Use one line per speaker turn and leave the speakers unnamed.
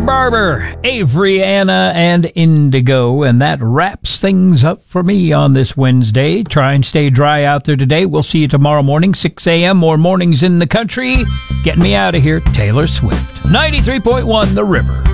Adam Barber, Avery, Anna, and Indigo. And that wraps things up for me on this Wednesday. Try and stay dry out there today. We'll see you tomorrow morning, 6 a.m. More mornings in the country. Getting me out of here, Taylor Swift. 93.1 The River.